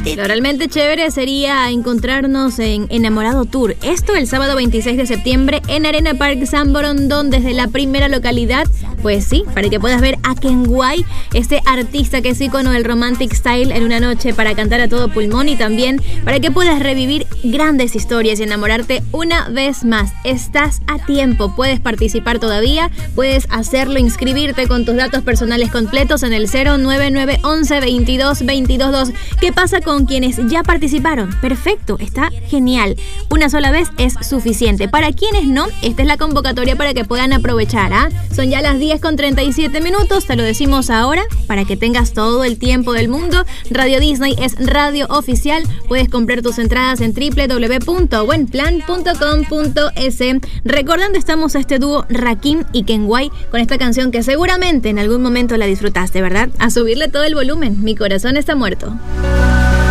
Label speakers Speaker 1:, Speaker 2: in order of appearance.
Speaker 1: Lo realmente chévere sería encontrarnos en Enamorado Tour. Esto el sábado 26 de septiembre en Arena Park San Borondón, desde la primera localidad. Pues sí, para que puedas ver a Ken White, este artista que es ícono del romantic style, en una noche para cantar a todo pulmón, y también para que puedas revivir grandes historias y enamorarte una vez más. Estás a tiempo, puedes participar todavía, puedes hacerlo, inscribirte con tus datos personales completos en el 099 11 22 22 2. ¿Qué pasa con quienes ya participaron? Perfecto, está genial. Una sola vez es suficiente. Para quienes no, esta es la convocatoria para que puedan aprovechar. Son ya las 10:37, te lo decimos ahora para que tengas todo el tiempo del mundo. Radio Disney es radio oficial. Puedes comprar tus entradas en www.buenplan.com.es. Recordando, estamos a este dúo Rakim y Ken White con esta canción que seguramente en algún momento la disfrutaste, ¿verdad? A subirle todo el volumen. Mi corazón está muerto.